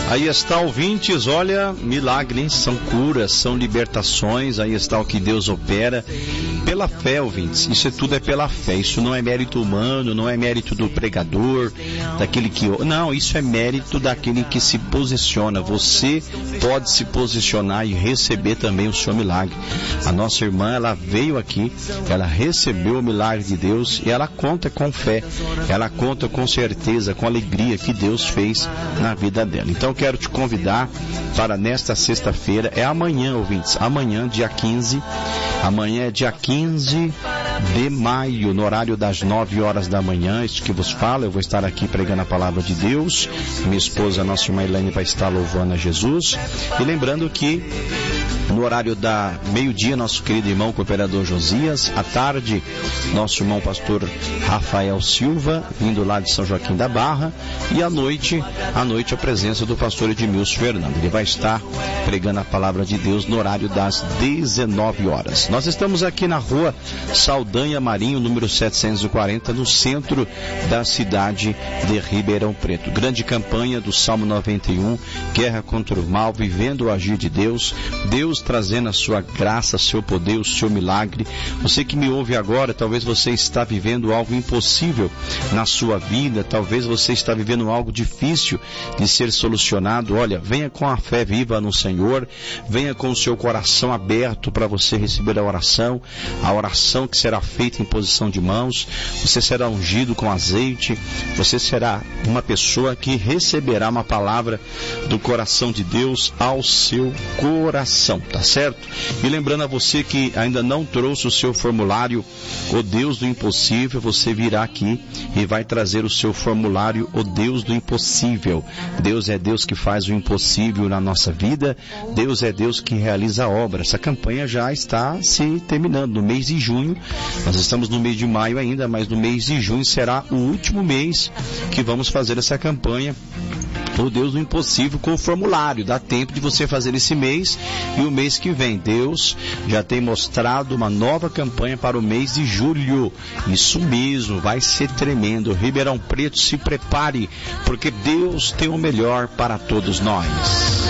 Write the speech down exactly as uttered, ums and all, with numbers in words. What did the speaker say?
Aí está, ouvintes, olha, milagres, são curas, são libertações, aí está o que Deus opera pela fé, ouvintes. Isso é tudo é pela fé, isso não é mérito humano, não é mérito do pregador, daquele que... Não, isso é mérito daquele que se posiciona. Você pode se posicionar e receber também o seu milagre. A nossa irmã, ela veio aqui, ela recebeu o milagre de Deus e ela conta com fé, ela conta com certeza, com alegria que Deus fez na vida dela. Então quero te convidar para nesta sexta-feira, é amanhã, ouvintes, amanhã, dia quinze, amanhã é dia quinze de maio, no horário das nove horas da manhã, isso que vos falo, eu vou estar aqui pregando a palavra de Deus, minha esposa, nossa irmã Elaine, vai estar louvando a Jesus, e lembrando que no horário da meio-dia, nosso querido irmão cooperador Josias, à tarde, nosso irmão pastor Rafael Silva, vindo lá de São Joaquim da Barra, e à noite, à noite a presença do pastor Edmilson Fernando. Ele vai estar pregando a palavra de Deus no horário das dezenove horas. Nós estamos aqui na rua Saldanha Marinho, número setecentos e quarenta, no centro da cidade de Ribeirão Preto. Grande campanha do Salmo noventa e um, guerra contra o mal, vivendo o agir de Deus, Deus trazendo a sua graça, seu poder, o seu milagre. Você que me ouve agora, talvez você está vivendo algo impossível na sua vida, talvez você está vivendo algo difícil de ser solucionado. Olha, venha com a fé viva no Senhor, venha com o seu coração aberto para você receber a oração, a oração que será feita em posição de mãos. Você será ungido com azeite, você será uma pessoa que receberá uma palavra do coração de Deus ao seu coração. Tá certo? E lembrando a você que ainda não trouxe o seu formulário, o Deus do Impossível, você virá aqui e vai trazer o seu formulário, o Deus do Impossível. Deus é Deus que faz o impossível na nossa vida, Deus é Deus que realiza a obra. Essa campanha já está se terminando no mês de junho, nós estamos no mês de maio ainda, mas no mês de junho será o último mês que vamos fazer essa campanha, o Deus do Impossível, com o formulário. Dá tempo de você fazer esse mês e o mês que vem. Deus já tem mostrado uma nova campanha para o mês de julho. Isso mesmo, vai ser tremendo. Ribeirão Preto, se prepare, porque Deus tem o melhor para todos nós.